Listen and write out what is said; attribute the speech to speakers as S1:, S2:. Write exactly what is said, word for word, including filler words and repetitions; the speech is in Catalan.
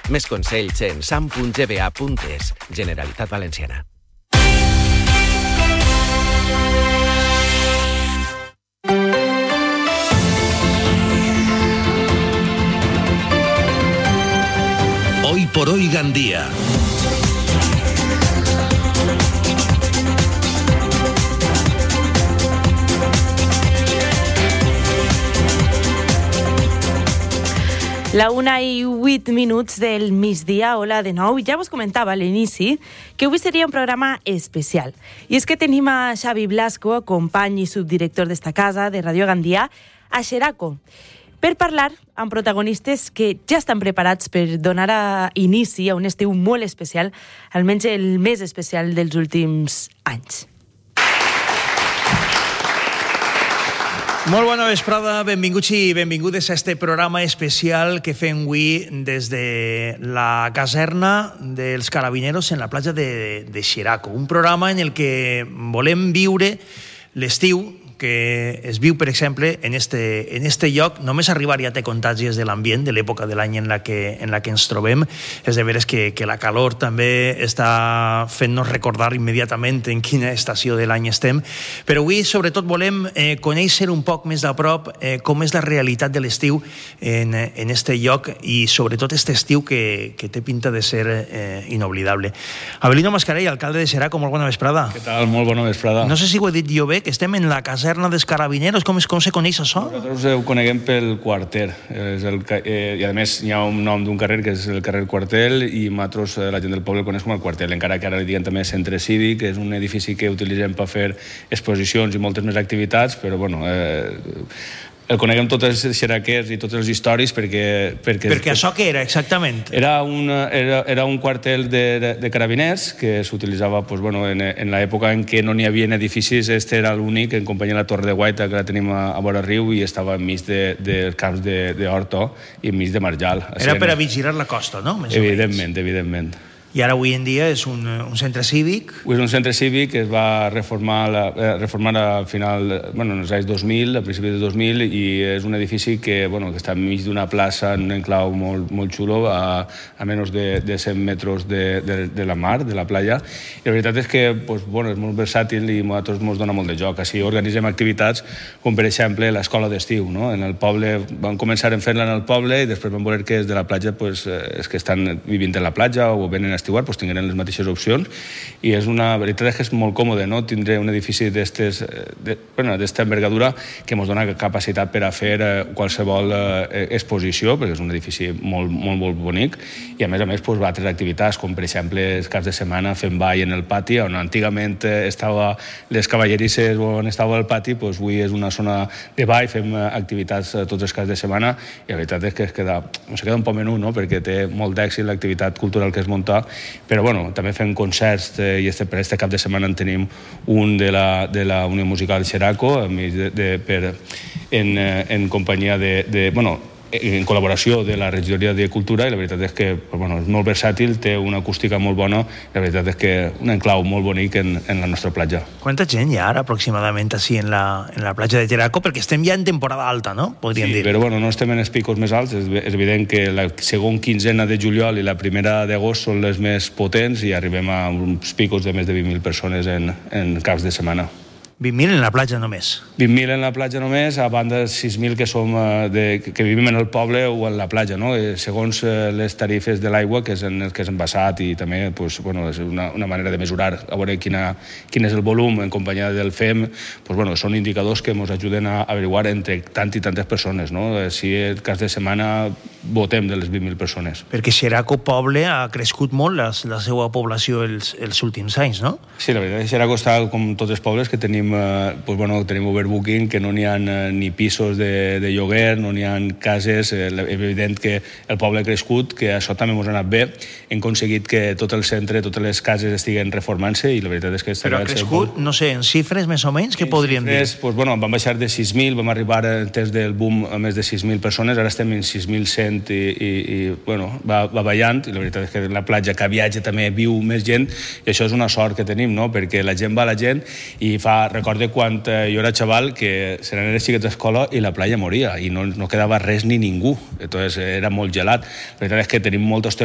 S1: Més consells en sam punt g b a punt es. Generalitat Valenciana.
S2: Hoy por hoy Gandía.
S3: La una i vuit minuts del migdia, hola de nou. Ja vos comentava a l'inici que avui seria un programa especial. I és que tenim a Xavi Blasco, company i subdirector d'esta casa, de Ràdio Gandia, a Xeraco, per parlar amb protagonistes que ja estan preparats per donar a inici a un estiu molt especial, almenys el més especial dels últims anys.
S4: Molt bona vesprada, benvinguts i benvingudes a este programa especial que fem avui des de la caserna dels Carabineros en la platja de, de Xeraco. Un programa en el que volem viure l'estiu que es viu, per exemple, en este, en este lloc. Només arribar ja té contagis de l'ambient, de l'època de l'any en la que, en la que ens trobem. És de veres que, que la calor també està fent-nos recordar immediatament en quina estació de l'any estem. Però avui, sobretot, volem eh, conèixer un poc més de prop eh, com és la realitat de l'estiu en, en este lloc i, sobretot, este estiu que, que té pinta de ser eh, inoblidable. Abelino Mascarell, alcalde de Xeraco, molt bona vesprada.
S5: Què tal? Molt bona vesprada.
S4: No sé si ho he dit jo bé, que estem en la casa dels Carabineros. Com, és, com se coneix això?
S5: Nosaltres ho coneguem pel quarter. És el, eh, I a més hi ha un nom d'un carrer que és el carrer Quartel i nosaltres, la gent del poble, el coneix com el quartel, encara que ara li diguem també centre cívic, que és un edifici que utilitzem per fer exposicions i moltes més activitats, però bueno... Eh, el coneguem tots els xeraquers i tots els històrics perquè...
S4: Perquè, perquè això què era, exactament?
S5: Era un, era, era un quartel de, de carabiners que s'utilitzava pues, bueno, en, en l'època en què no n'hi havia edificis. Este era l'únic, en companyia de la Torre de Guaita, que la tenim a, a vora riu, i estava enmig dels de, de camps d'Horto i enmig de Marjal.
S4: Era per a vigilar la costa, no? Més
S5: evidentment, evidentment.
S4: I ara avui en dia és un, un centre cívic?
S5: És un centre cívic que es va reformar, la, eh, reformar a final, bueno, en els anys dos mil, a principis de dos mil, i és un edifici que, bueno, que està enmig d'una plaça en un enclau molt, molt xulo, a, a menys de, de cent metres de, de, de la mar, de la platja. I la veritat és que pues, bueno, és molt versàtil i a nosaltres ens dona molt de joc. Així organitzem activitats com, per exemple, l'escola d'estiu. No? En el poble, vam començar a fer-la en el poble i després vam veure que és de la platja, pues, és que estan vivint en la platja o venen a estiuar, doncs tindran les mateixes opcions, i és una veritat és que és molt còmode, no? Tindré un edifici d'estes, de, bueno, d'esta envergadura que ens dona capacitat per a fer eh, qualsevol eh, exposició, perquè és un edifici molt, molt, molt bonic, i a més a més doncs, va altres activitats, com per exemple els caps de setmana fem ball en el pati, on antigament estava les cavallerisses on estava el pati, doncs avui és una zona de ball, fem activitats tots els caps de setmana, i la veritat és que es queda, es queda un poc menú, no? Perquè té molt d'èxit l'activitat cultural que es munta. Però bueno, també fem concerts eh, i este, per este cap de setmana en tenim un de la, de la Unió Musical Xeraco de, de, per, en, en companyia de, de... bueno, en col·laboració de la regidoria de Cultura, i la veritat és que bueno, és molt versàtil, té una acústica molt bona, i la veritat és que un enclau molt bonic en, en la nostra platja.
S4: Quanta gent hi ha ara aproximadament així en la, en la platja de Xeraco? Perquè estem ja en temporada alta, no? Podríem
S5: sí,
S4: dir.
S5: Però bueno, no estem en els picos més alts, és, és evident que la segona quinzena de juliol i la primera d'agost són les més potents i arribem a uns picos de més de vint mil persones en, en caps de setmana.
S4: vint mil en la platja només.
S5: vint mil en la platja només, a banda de sis mil que som de, que vivim en el poble o en la platja, no? Segons les tarifes de l'aigua, que és en el que és envasat, i també pues, bueno, és una, una manera de mesurar, a veure quina, quin és el volum en companyia del F E M, pues, bueno, són indicadors que ens ajuden a averiguar entre tant i tantes persones, no? Si el cas de setmana votem de les vint mil persones.
S4: Perquè Xeraco poble ha crescut molt la, la seva població els, els últims anys, no?
S5: Sí, la veritat és que Xeraco està com tots els pobles que tenim Pues bueno, tenim overbooking, que no n'hi ha ni pisos de, de lloguer, no n'hi ha cases. És evident que el poble ha crescut, que això també ens ha anat bé. Hem aconseguit que tot el centre, totes les cases estiguen reformant-se, i la veritat és que...
S4: Però ha crescut, no sé, en xifres més o menys, què podríem dir?
S5: Pues bueno, vam baixar de sis mil, vam arribar en temps del boom a més de sis mil persones, ara estem en sis mil cent i, i, i bueno, va, va ballant, i la veritat és que en la platja que viatja també viu més gent, i això és una sort que tenim, no? Perquè la gent va a la gent, i fa... Recorde quan eh, jo era xaval que se n'anaven els xiquets a escola i la platja moria i no, no quedava res ni ningú, entonces era molt gelat. La veritat és que tenim molta